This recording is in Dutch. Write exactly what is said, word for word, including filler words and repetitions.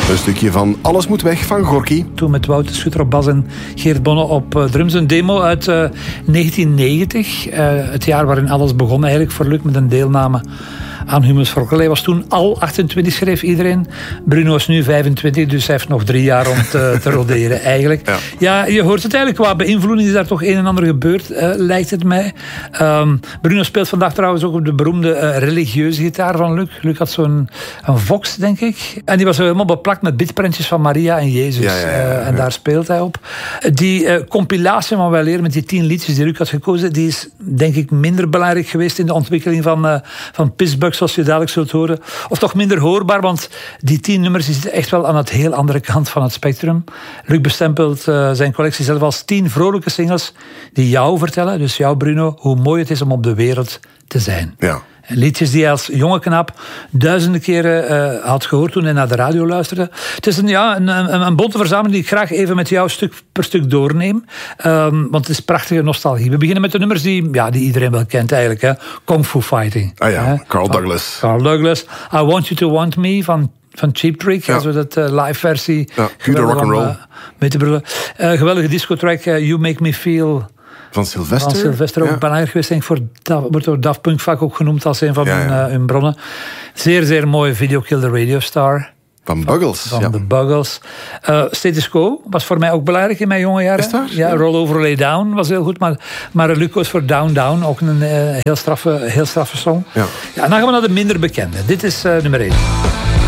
Een stukje van Alles moet weg van Gorky. Toen met Wouter Schutter op bas en Geert Bonne op uh, drums. Een demo uit uh, negentien negentig. Uh, het jaar waarin alles begon eigenlijk voor Luc met een deelname aan Humus voor Rock. Hij was toen al achtentwintig, schreef iedereen. Bruno is nu vijfentwintig, dus hij heeft nog drie jaar om te, te roderen eigenlijk. Ja. ja, je hoort het eigenlijk. Qua beïnvloeding is daar toch een en ander gebeurd, uh, lijkt het mij. Um, Bruno speelt vandaag trouwens ook op de beroemde uh, religieuze gitaar van Luc. Luc had zo'n een Vox, denk ik. En die was helemaal beplakt met bitprintjes van Maria en Jezus. Ja, ja, ja, ja. Uh, en daar speelt hij op. Die uh, compilatie van Wij leren met die tien liedjes die Luc had gekozen, die is denk ik minder belangrijk geweest in de ontwikkeling van, uh, van Pissbuck, zoals je dadelijk zult horen. Of toch minder hoorbaar, want die tien nummers die zitten echt wel aan het heel andere kant van het spectrum. Luc bestempelt uh, zijn collectie zelf als tien vrolijke singles die jou vertellen, dus jou Bruno, hoe mooi het is om op de wereld te zijn. Ja. Liedjes die hij als jonge knap duizenden keren uh, had gehoord toen hij naar de radio luisterde. Het is een, ja, een, een, een bonte verzameling die ik graag even met jou stuk per stuk doorneem. Um, want het is prachtige nostalgie. We beginnen met de nummers die, ja, die iedereen wel kent eigenlijk. Hè. Kung Fu Fighting. Ah ja, hè. Carl Douglas. Carl Douglas. I Want You To Want Me van... Van Cheap Trick, ja. Zo dat uh, live versie. Ja, goede rock'n'roll. Uh, met te brullen. Uh, geweldige discotrack, uh, You Make Me Feel... Van Sylvester. Van Sylvester, ook ja. belangrijk geweest. Denk ik, voor, wordt door Daft Punk vaak ook genoemd als een van ja, hun, ja. uh, hun bronnen. Zeer, zeer mooie video, Kill the Radio Star. Van Buggles. Van ja. de Buggles. Uh, Status Quo was voor mij ook belangrijk in mijn jonge jaren. Is dat? Ja, ja. Roll Over Lay Down was heel goed. Maar, maar Luc koos voor Down Down. Ook een uh, heel straffe, heel straffe song. Ja. Ja, en dan gaan we naar de minder bekende. Dit is uh, nummer één.